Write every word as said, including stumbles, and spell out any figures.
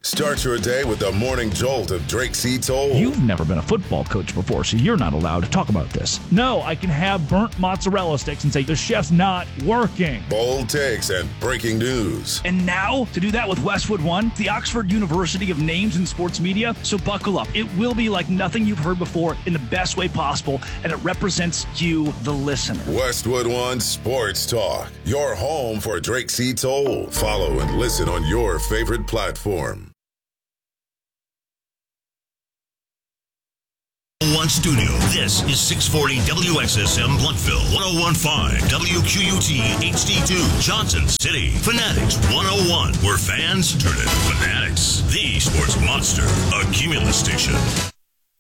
Start your day with the morning jolt of Drake C. Toll. You've never been a football coach before, so you're not allowed to talk about this. No, I can have burnt mozzarella sticks and say the chef's not working. Bold takes and breaking news. And now, to do that with Westwood One, the Oxford University of names in sports media. So buckle up. It will be like nothing you've heard before in the best way possible, and it represents you, the listener. Westwood One Sports Talk, your home for Drake C. Toll. Follow and listen on your favorite platform. One Studio. This is six forty W X S M Bluffville, one oh one point five W Q U T H D two Johnson City. Fanatics one oh one, where fans turn into fanatics. The Sports Monster, a Cumulus station.